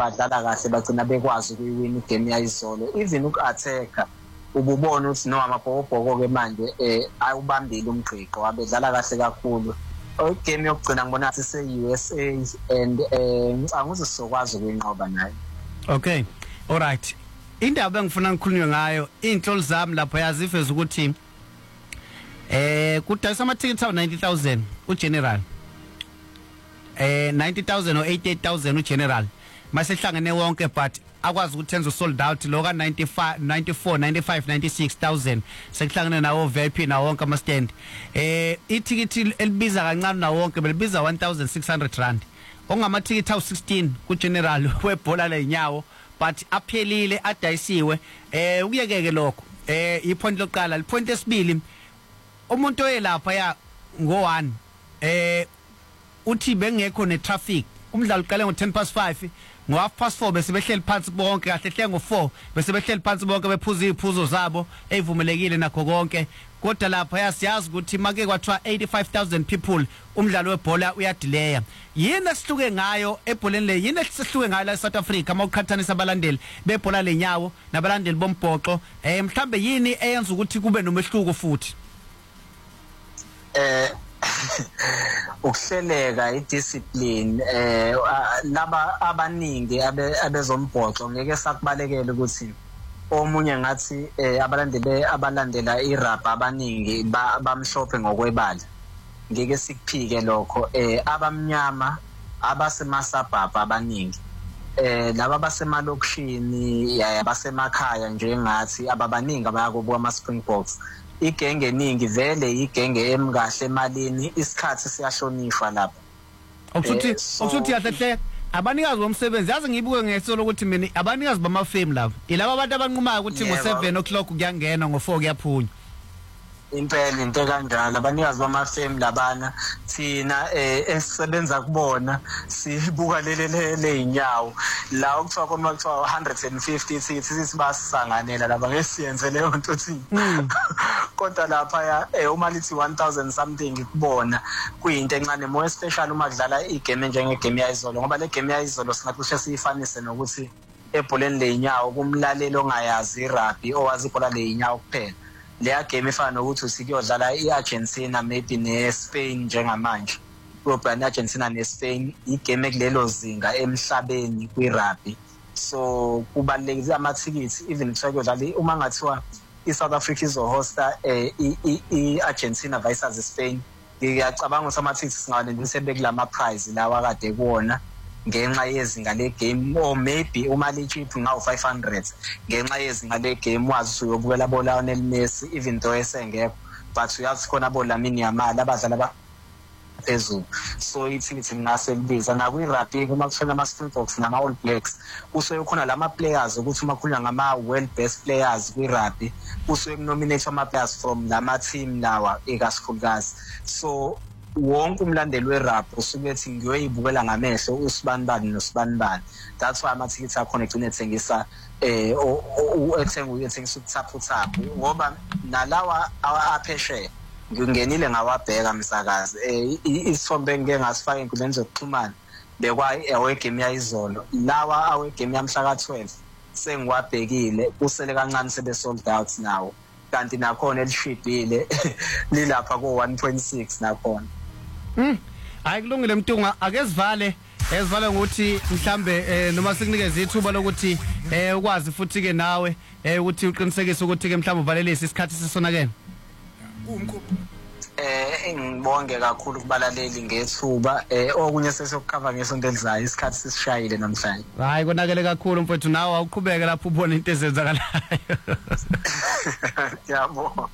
badlala kahle bagcina bekwazi ukuyiwina igame yayizolo. Even uku-attacker ububona ukuthi no amabhokobhoko-ke manje ayubambile umgqiqo wabedlala kahle kakhulu. Igame yokugcina ngibona ngathi se-USA and angithi sizokwazi ukuyinqoba nayo. Okay, alright. Indaba engifuna ngikhulunywe ngayo inhlolo zami lapho yazifeza ukuthi kudayisa amathikithi awu-90,000 uGeneral 90,000 or 88,000 uGeneral masehlangene wonke but akwazi ukuthi enze sold out lo ka 94 95 96,000 sekuhlangene nawo VIP nawo wonke ama stand. Ithikithi elibiza kancane nawo wonke belibiza 1,600 rand ongamathikithi awu-16 kuGeneral webhola lenyawo but aphelile adayisiwe. Ukuyekeke lokho ipoint lokuqala. Ipoint lesibili umuntu oyelapha ya ngo1 uthi bengekho netraffic umdlalo uqale ngo5:10 ngo4:30 bese behleli phansi bonke kahle hle ngo4 bese behleli phansi bonke bephuza iziphuzo zabo ezivumelekile nakho konke. Kodwa lapha yasiyazi ukuthi make kwathiwa 85,000 people umdlalo webhola uyadelaya. Yini esihluke ngayo ebholeni le? Yini esihluke ngayo la eSouth Africa mawuqhathanisa abalandeli bebhola lenyawo nabalandeli bombhoxo? Mhlambe yini eyenza ukuthi kube nomehluko futhi? Ukuhleleka idiscipline laba abaningi abezombhoxo ngeke sakubalekela ukuthi omunye ngathi abalandela irabha abaningi bamhlophe ngokwebala ngeke sikuphike lokho. Abamnyama abasemasabhabha abaningi laba basemalokishini yabasemakhaya njengathi ababaningi abayakubuka ama-Springboks. Igenge eningi vele igenge emkahle emalini isikhathi siyahlonishwa lapha. Okuthi yahle abanikazi bomsebenzi yazi ngibuke ngesolo ukuthi mina abanikazi bamafame labo ilabo abantu abanqumayo ukuthi ngo7 o'clock kuyangena ngo4 kuyaphunywa. Impela into kanjalo abanikazi bamafame labana thina esisebenza kubona sibuka lele inyawo la okuthiwa koma kuthiwa 150 sithi basisanganela laba ngesiyenze leyo nto thina. Kodwa lapha uma lithi 1,000 something kubona kuyinto encane more special uma kudlala igame njengegame yayizolo ngoba le game yayizolo singacishe siyifanise nokuthi ebholeni leinyawo kumlaleli ongayazi irugby owazi ibhola leinyawo kuphela. Leya game efana nokuthi usikuyodlala iArgentina maybe neSpain njengamanje. Ubani Argentina neSpain igame kulelo zinga emhlabeni kwirugby. So kubalekile amathikithi even kuyodlala uma ngathiwa iSouth Africa izohosta iArgentina versus Spain. Ngiyacabanga ukuthi amathikithi singalenze bekulama prize lawa kade kuona ngenxa yezinga le game or maybe uma lichip ngawu500 ngenxa yezinga le game wazi uyobukela boLionel Messi even though esengekho but uyazi khona boLamine Yamal abadlala phezulu. So ithikithi ngase libiza nakwirugby uma kushona ama-Springboks nama-All Blacks kusuke khona lama players ukuthi uma kukhulunywa ngama world best players kwirugby kusuke kunominate ama players from lama team lawa ekasikhulukazi. So wonke umlandeli werugby usuke ethi ngiyoyibukela ngamehlo usibanibani nosibanibani. That's why amathikithi akhona egcine ethengisa ethengisa ukuthaphu ngoba nalawa aphesheya ngingenile ngawabheka msakazi isithombe ngeke ngasifaka enkundleni zokuxhumana awegame yayizolo lawa awegame yamhla ka12 sengiwabhekile kusele kancane sebe sold out nawo kanti nakhona elishibhile lilapha ko1.6 nakhona. Hayi kulungile Mtunga akezivale ngokuthi mhlambe noma sikunikeze ithuba lokuthi ukwazi futhi ke nawe ukuthi uqinisekise ukuthi ke mhlambe uvalelise isikhathi sesonakene. Ngibonge kakhulu kubalaleli ngethuba okunye sesiyokukhava ngesonto elizayo isikhathi sisishayile namhlanje. Hayi konakele kakhulu mfethu nawe awuqhubeke lapho ubone into ezenzakalayo. Yabo.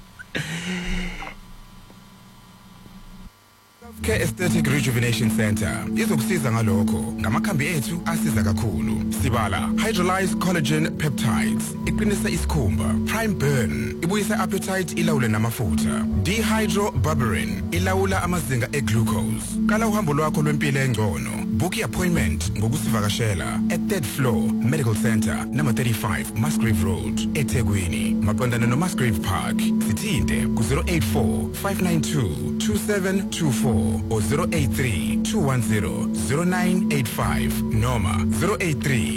Care Aesthetic Rejuvenation Center izokusiza ngalokho ngamakhambi ethu asiza kakhulu sibala hydrolyzed collagen peptides iqinisa isikhumba prime burn ibuyisa appetite ilawule namafutha dehydroberberine ilawula amazinga eglucose kala uhambo lwakho lwempilo engcono book appointment ngokusivakashela at 3rd floor Medical Center number 35 Musgrave Road eThekwini maqondana no Musgrave Park sithinte ku 084 592 2724 or 083 210 0985 noma 083